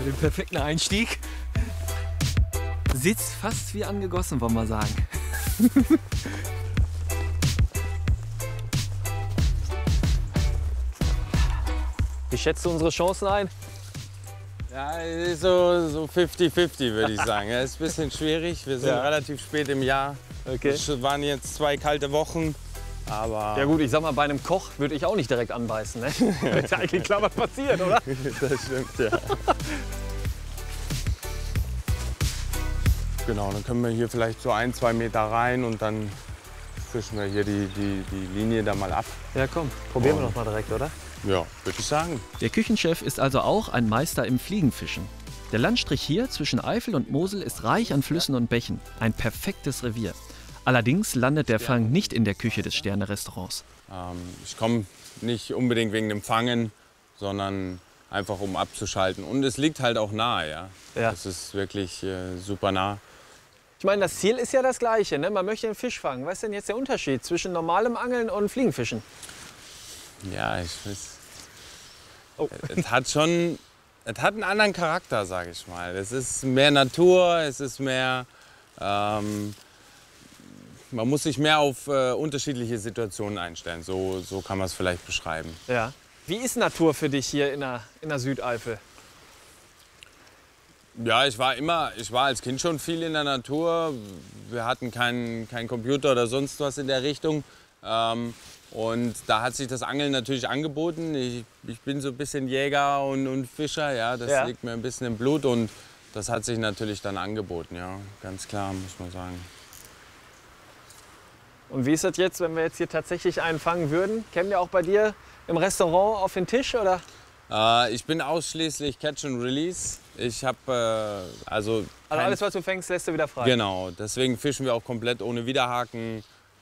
Den perfekten Einstieg. Sitzt fast wie angegossen, wollen wir sagen. Wie schätzt du unsere Chancen ein? Ja, so 50-50 würde ich sagen. Es ist ein bisschen schwierig. Wir sind relativ spät im Jahr. Okay. Es waren jetzt 2 kalte Wochen. Aber Ja gut, ich sag mal, bei einem Koch würde ich auch nicht direkt anbeißen. Ne? Ist ja eigentlich klar, was passiert, oder? das stimmt, ja. Genau, dann können wir hier vielleicht so 1-2 Meter rein und dann fischen wir hier die Linie da mal ab. Ja komm, probieren wir doch mal direkt, oder? Ja, würde ich sagen. Der Küchenchef ist also auch ein Meister im Fliegenfischen. Der Landstrich hier zwischen Eifel und Mosel ist reich an Flüssen und Bächen. Ein perfektes Revier. Allerdings landet der Fang nicht in der Küche des Sterne-Restaurants. Ich komme nicht unbedingt wegen dem Fangen, sondern einfach um abzuschalten. Und es liegt halt auch nahe, ja. Ja. Es ist wirklich super nah. Ich meine, das Ziel ist ja das gleiche, ne? Man möchte den Fisch fangen. Was ist denn jetzt der Unterschied zwischen normalem Angeln und Fliegenfischen? Ja, ich weiß. Oh. Es hat einen anderen Charakter, sage ich mal. Es ist mehr Natur, es ist mehr, man muss sich mehr auf unterschiedliche Situationen einstellen. So kann man es vielleicht beschreiben. Ja. Wie ist Natur für dich hier in der Südeifel? Ja, ich war als Kind schon viel in der Natur. Wir hatten keinen Computer oder sonst was in der Richtung. Und da hat sich das Angeln natürlich angeboten. Ich bin so ein bisschen Jäger und Fischer, ja, das liegt mir ein bisschen im Blut und das hat sich natürlich dann angeboten, ja, ganz klar, muss man sagen. Und wie ist das jetzt, wenn wir jetzt hier tatsächlich einen fangen würden? Kämen wir auch bei dir im Restaurant auf den Tisch, oder? Ich bin ausschließlich Catch and Release. Ich habe Also alles, was du fängst, lässt du wieder frei? Genau, deswegen fischen wir auch komplett ohne Widerhaken.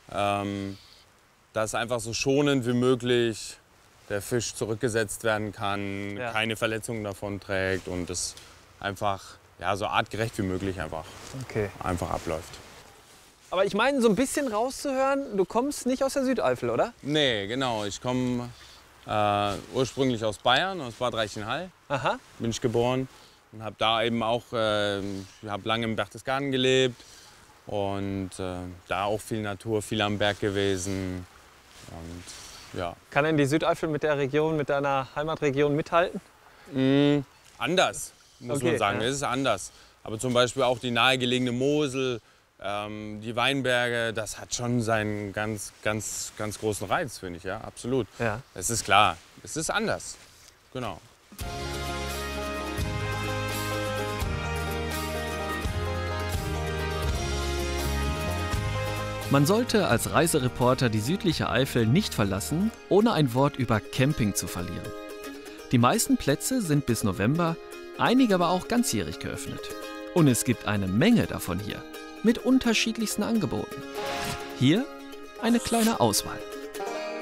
Dass einfach so schonend wie möglich der Fisch zurückgesetzt werden kann, keine Verletzungen davon trägt und es einfach so artgerecht wie möglich einfach abläuft. Aber ich meine, so ein bisschen rauszuhören, du kommst nicht aus der Südeifel, oder? Nee, genau. Ich komme ursprünglich aus Bayern, aus Bad Reichenhall. Aha. Bin ich geboren und habe da eben auch lange im Berchtesgaden gelebt und da auch viel Natur, viel am Berg gewesen. Und, ja. Kann denn die Südeifel mit der Region, mit deiner Heimatregion mithalten? Anders, muss man sagen. Es ist anders. Aber zum Beispiel auch die nahegelegene Mosel, die Weinberge, das hat schon seinen ganz großen Reiz, finde ich. Ja, absolut. Ja. Es ist klar, es ist anders. Genau. Man sollte als Reisereporter die südliche Eifel nicht verlassen, ohne ein Wort über Camping zu verlieren. Die meisten Plätze sind bis November, einige aber auch ganzjährig geöffnet. Und es gibt eine Menge davon hier, mit unterschiedlichsten Angeboten. Hier eine kleine Auswahl.